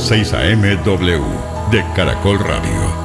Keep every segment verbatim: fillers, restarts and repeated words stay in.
seis A M W de Caracol Radio.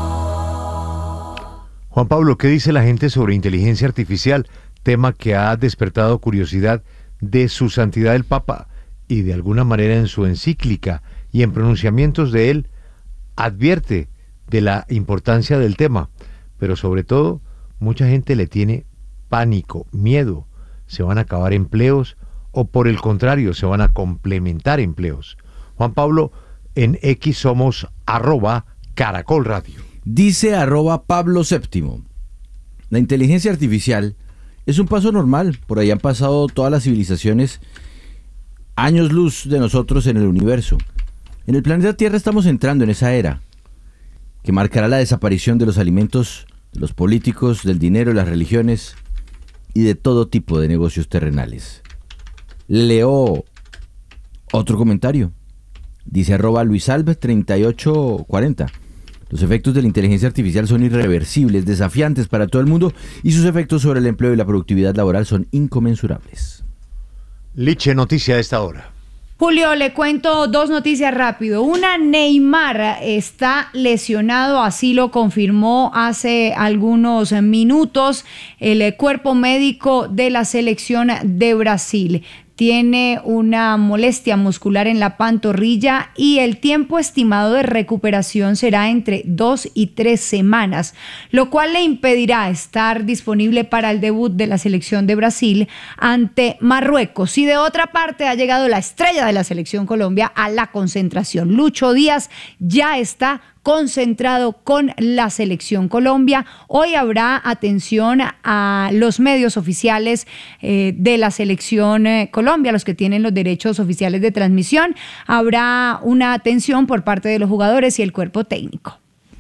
Juan Pablo, ¿qué dice la gente sobre inteligencia artificial? Tema que ha despertado curiosidad de su santidad el Papa y de alguna manera en su encíclica y en pronunciamientos de él advierte de la importancia del tema, pero sobre todo mucha gente le tiene pánico, miedo. ¿Se van a acabar empleos o por el contrario se van a complementar empleos? Juan Pablo, en X somos arroba Caracol Radio. Dice arroba Pablo Séptimo. La inteligencia artificial es un paso normal. Por ahí han pasado todas las civilizaciones, años luz de nosotros en el universo. En el planeta Tierra estamos entrando en esa era que marcará la desaparición de los alimentos, de los políticos, del dinero, de las religiones y de todo tipo de negocios terrenales. Leo otro comentario. Dice arroba Luisalve treinta y ocho cuarenta. Los efectos de la inteligencia artificial son irreversibles, desafiantes para todo el mundo y sus efectos sobre el empleo y la productividad laboral son inconmensurables. Liche, noticia a esta hora. Julio, le cuento dos noticias rápido. Una, Neymar está lesionado, así lo confirmó hace algunos minutos el cuerpo médico de la selección de Brasil. Tiene una molestia muscular en la pantorrilla y el tiempo estimado de recuperación será entre dos y tres semanas, lo cual le impedirá estar disponible para el debut de la selección de Brasil ante Marruecos. Y de otra parte ha llegado la estrella de la selección Colombia a la concentración. Lucho Díaz ya está concentrado con la selección Colombia. Hoy habrá atención a los medios oficiales eh, de la selección eh, Colombia, los que tienen los derechos oficiales de transmisión. Habrá una atención por parte de los jugadores y el cuerpo técnico.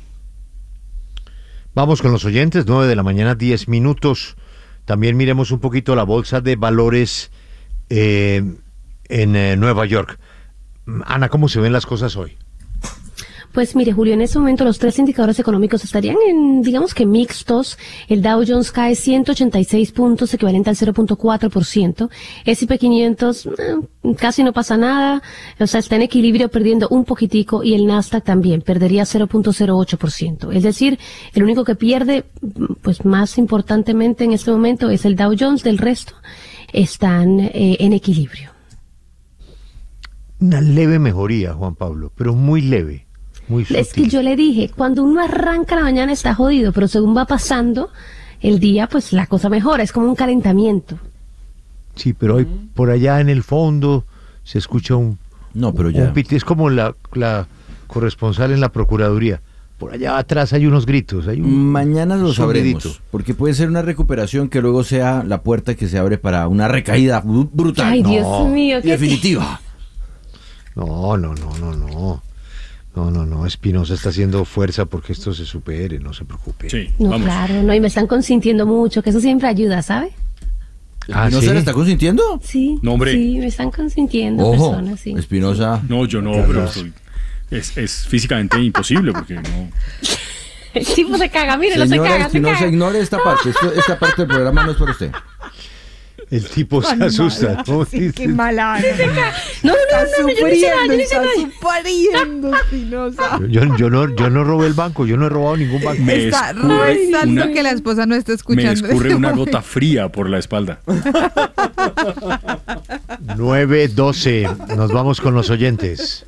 Vamos con los oyentes, nueve de la mañana, diez minutos. También miremos un poquito la bolsa de valores eh, en eh, Nueva York. Ana, ¿cómo se ven las cosas hoy? Pues mire, Julio, en este momento los tres indicadores económicos estarían en, digamos que mixtos. El Dow Jones cae ciento ochenta y seis puntos, equivalente al cero punto cuatro por ciento. ese y pe quinientos, eh, casi no pasa nada, o sea, está en equilibrio perdiendo un poquitico, y el Nasdaq también perdería cero punto cero ocho por ciento. Es decir, el único que pierde, pues más importantemente en este momento, es el Dow Jones. Del resto están eh, en equilibrio. Una leve mejoría, Juan Pablo, pero muy leve. Muy sutil. Es que yo le dije, cuando uno arranca la mañana está jodido, pero según va pasando el día, pues la cosa mejora, es como un calentamiento. Sí, pero hoy por allá en el fondo se escucha un... No, pero ya... Un piti, es como la, la corresponsal en la Procuraduría. Por allá atrás hay unos gritos. Hay un, Mañana lo sabremos, sonidito. Porque puede ser una recuperación que luego sea la puerta que se abre para una recaída brutal. Ay, no, Dios mío. ¿qué definitiva. No, no, no, no, no. No, no, no, Espinosa está haciendo fuerza porque esto se supere, no se preocupe. Sí, No, vamos. claro, no, y me están consintiendo mucho, que eso siempre ayuda, ¿sabe? Ah, ¿Espinosa ¿sí? la está consintiendo? Sí, No, hombre. sí, me están consintiendo Ojo, personas, sí. Espinosa. No, yo no, pero soy- es, es físicamente imposible porque no. El tipo se caga, mire, no se Señora caga, se Espinosa, caga. ignore esta parte. Esto- esta parte del programa no es para usted. El tipo se asusta. ¿no? Sí, qué mala. No, no, no, no, yo no hice nada, yo no hice nada. sufriendo, Espinosa. Yo, yo, no, yo no robé el banco, yo no he robado ningún banco. Me Está escurre rezando una- que la esposa no está Me escuchando. en escurre este una momento. gota fría por la espalda. nueve doce, nos vamos con los oyentes.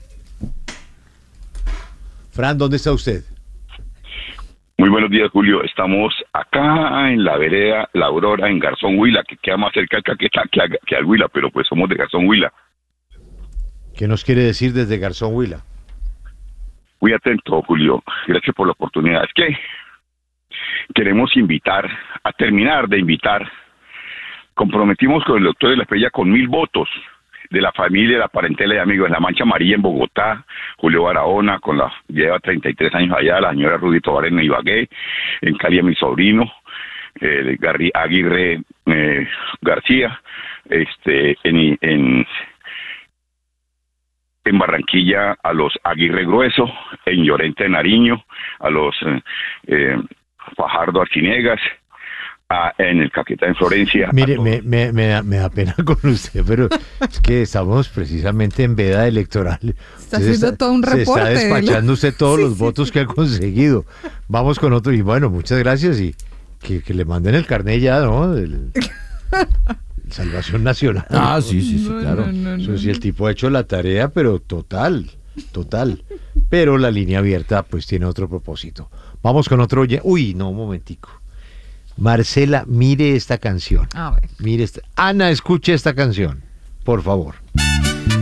Fran, ¿dónde está usted? Muy buenos días, Julio. Estamos acá en la vereda La Aurora, en Garzón Huila, que queda más cerca acá que, que, a- que al Huila, pero pues somos de Garzón Huila. ¿Qué nos quiere decir desde Garzón Huila? Muy atento, Julio. Gracias por la oportunidad. Es que queremos invitar, a terminar de invitar, comprometimos con el doctor de la Estrella con mil votos de la familia, la parentela y amigos, la Mancha Amarilla en Bogotá, Julio Barahona, con la lleva treinta y tres años allá, la señora Rudy Tobar en Ibagué, en Cali a mi sobrino, eh, Garri, Aguirre eh, García, este, en, en, en Barranquilla a los Aguirre Grueso, en Llorente de Nariño, a los eh, eh, Fajardo Arciniegas, a- en el Caquetá, en Florencia. Mire, a todos. me, me, me da, me da pena con usted, pero es que estamos precisamente en veda electoral. Está Usted haciendo todo un Se está reporte de la- despachando usted todos Sí, los sí, votos que ha conseguido. Vamos con otro, y bueno, muchas gracias, y que, que le manden el carnet ya, ¿no? Del- Salvación Nacional. Ah, sí, sí, sí, No, claro. no, no, Eso no. sí, el tipo ha hecho la tarea, pero total, total. Pero la línea abierta, pues, tiene otro propósito. Vamos con otro. oye- Uy, no, un momentico. Marcela, mire esta canción. A ver. Mire esta. Ana, escuche esta canción, por favor.